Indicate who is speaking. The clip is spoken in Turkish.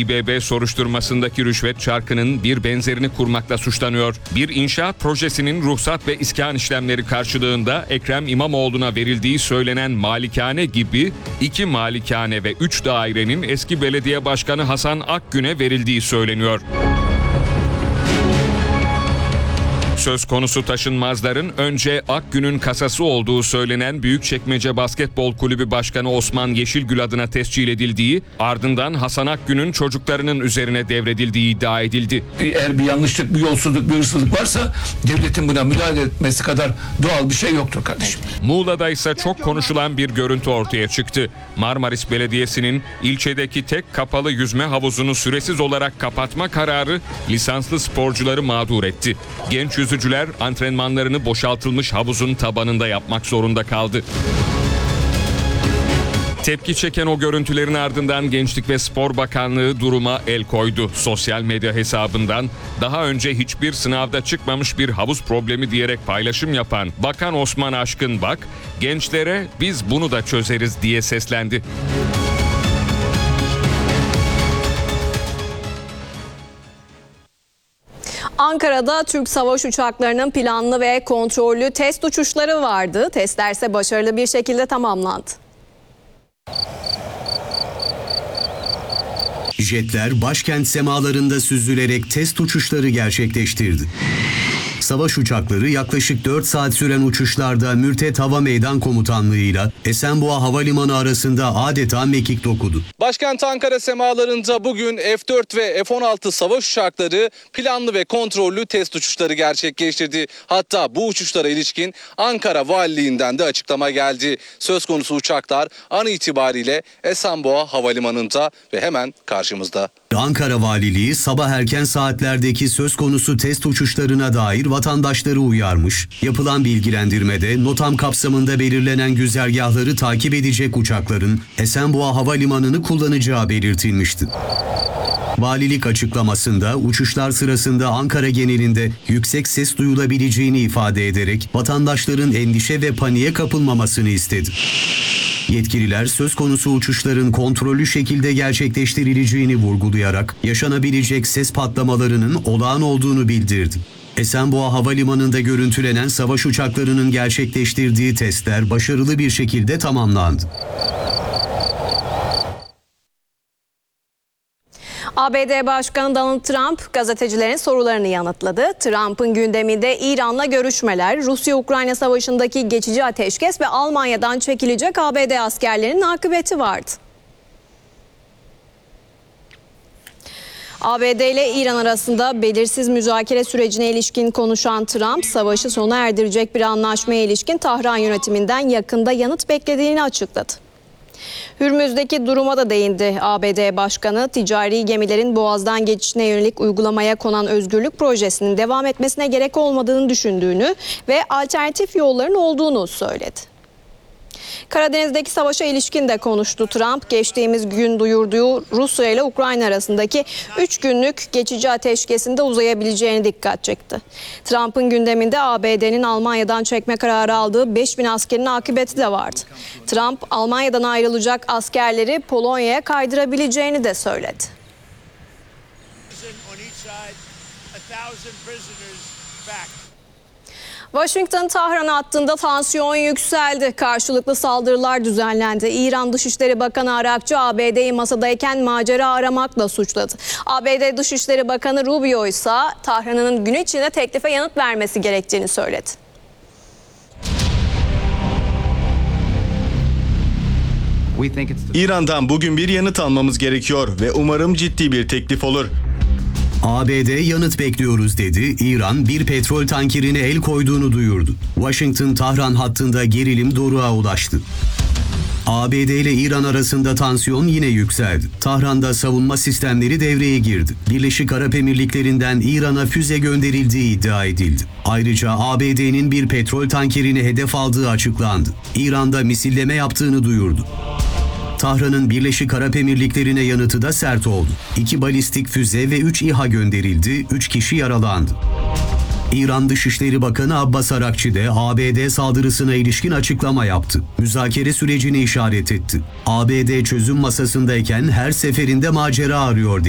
Speaker 1: İBB soruşturmasındaki rüşvet çarkının bir benzerini kurmakla suçlanıyor. Bir inşaat projesinin ruhsat ve iskan işlemleri karşılığında Ekrem İmamoğlu'na verildiği söylenen malikane gibi 2 malikane ve 3 dairenin eski belediye başkanı Hasan Akgün'e verildiği söyleniyor. Söz konusu taşınmazların önce Akgün'ün kasası olduğu söylenen Büyükçekmece Basketbol Kulübü Başkanı Osman Yeşilgül adına tescil edildiği, ardından Hasan Akgün'ün çocuklarının üzerine devredildiği iddia edildi.
Speaker 2: Eğer bir yanlışlık, bir yolsuzluk, bir hırsızlık varsa devletin buna müdahale etmesi kadar doğal bir şey yoktur kardeşim.
Speaker 1: Muğla'da ise çok konuşulan bir görüntü ortaya çıktı. Marmaris Belediyesi'nin ilçedeki tek kapalı yüzme havuzunu süresiz olarak kapatma kararı lisanslı sporcuları mağdur etti. Genç yüzücüler antrenmanlarını boşaltılmış havuzun tabanında yapmak zorunda kaldı. Tepki çeken o görüntülerin ardından Gençlik ve Spor Bakanlığı duruma el koydu. Sosyal medya hesabından daha önce hiçbir sınavda çıkmamış bir havuz problemi diyerek paylaşım yapan Bakan Osman Aşkınbak, gençlere biz bunu da çözeriz diye seslendi.
Speaker 3: Ankara'da Türk savaş uçaklarının planlı ve kontrollü test uçuşları vardı. Testler ise başarılı bir şekilde tamamlandı.
Speaker 4: Jetler başkent semalarında süzülerek test uçuşları gerçekleştirdi. Savaş uçakları yaklaşık 4 saat süren uçuşlarda Mürtet Hava Meydan Komutanlığı'yla Esenboğa Havalimanı arasında adeta mekik dokudu.
Speaker 5: Başkent Ankara semalarında bugün F-4 ve F-16 savaş uçakları planlı ve kontrollü test uçuşları gerçekleştirdi. Hatta bu uçuşlara ilişkin Ankara Valiliğinden de açıklama geldi. Söz konusu uçaklar an itibariyle Esenboğa Havalimanı'nda ve hemen karşımızda.
Speaker 4: Ankara Valiliği sabah erken saatlerdeki söz konusu test uçuşlarına dair vatandaşları uyarmış. Yapılan bilgilendirmede NOTAM kapsamında belirlenen güzergahları takip edecek uçakların Esenboğa Havalimanı'nı kullanacağı belirtilmişti. Valilik açıklamasında uçuşlar sırasında Ankara genelinde yüksek ses duyulabileceğini ifade ederek vatandaşların endişe ve paniğe kapılmamasını istedi. Yetkililer söz konusu uçuşların kontrollü şekilde gerçekleştirileceğini vurgulayarak yaşanabilecek ses patlamalarının olağan olduğunu bildirdi. Esenboğa Havalimanı'nda görüntülenen savaş uçaklarının gerçekleştirdiği testler başarılı bir şekilde tamamlandı.
Speaker 3: ABD Başkanı Donald Trump gazetecilerin sorularını yanıtladı. Trump'ın gündeminde İran'la görüşmeler, Rusya-Ukrayna savaşındaki geçici ateşkes ve Almanya'dan çekilecek ABD askerlerinin akıbeti vardı. ABD ile İran arasında belirsiz müzakere sürecine ilişkin konuşan Trump, savaşı sona erdirecek bir anlaşmaya ilişkin Tahran yönetiminden yakında yanıt beklediğini açıkladı. Hürmüz'deki duruma da değindi ABD Başkanı. Ticari gemilerin Boğaz'dan geçişine yönelik uygulamaya konan özgürlük projesinin devam etmesine gerek olmadığını düşündüğünü ve alternatif yolların olduğunu söyledi. Karadeniz'deki savaşa ilişkin de konuştu Trump. Geçtiğimiz gün duyurduğu Rusya ile Ukrayna arasındaki 3 günlük geçici ateşkesinde uzayabileceğine dikkat çekti. Trump'ın gündeminde ABD'nin Almanya'dan çekme kararı aldığı 5.000 askerin akıbeti de vardı. Trump, Almanya'dan ayrılacak askerleri Polonya'ya kaydırabileceğini de söyledi. Washington-Tahran hattında tansiyon yükseldi. Karşılıklı saldırılar düzenlendi. İran Dışişleri Bakanı Arakçı ABD'yi masadayken macera aramakla suçladı. ABD Dışişleri Bakanı Rubio ise Tahran'ın gün içinde teklife yanıt vermesi gerektiğini söyledi.
Speaker 6: İran'dan bugün bir yanıt almamız gerekiyor ve umarım ciddi bir teklif olur.
Speaker 4: ABD yanıt bekliyoruz dedi. İran bir petrol tankerine el koyduğunu duyurdu. Washington-Tahran hattında gerilim doruğa ulaştı. ABD ile İran arasında tansiyon yine yükseldi. Tahran'da savunma sistemleri devreye girdi. Birleşik Arap Emirlikleri'nden İran'a füze gönderildiği iddia edildi. Ayrıca ABD'nin bir petrol tankerini hedef aldığı açıklandı. İran'da misilleme yaptığını duyurdu. Tahran'ın Birleşik Arap Emirlikleri'ne yanıtı da sert oldu. 2 balistik füze ve 3 İHA gönderildi, 3 kişi yaralandı. İran Dışişleri Bakanı Abbas Arakçı de ABD saldırısına ilişkin açıklama yaptı. Müzakere sürecini işaret etti. ABD çözüm masasındayken her seferinde macera arıyor dedi.